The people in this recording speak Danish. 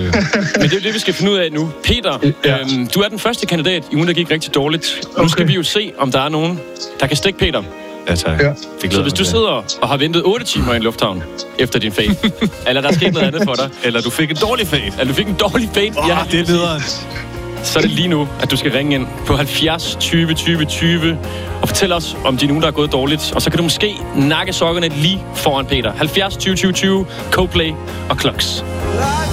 Men det er det, vi skal finde ud af nu. Peter, du er den første kandidat i ugen, der gik rigtig dårligt. Nu skal vi jo se, om der er nogen, der kan stikke Peter. Ja, tak. Ja. Så hvis du sidder og har ventet 8 timer i en lufthavn efter din fade, eller der er sket noget andet for dig, eller du fik en dårlig fade, det er videre. Så er det lige nu, at du skal ringe ind på 70 20 20 20 og fortælle os, om din uge, der er gået dårligt. Og så kan du måske nakke sokkerne lige foran Peter. 70 20 20 20, Coldplay og Clocks.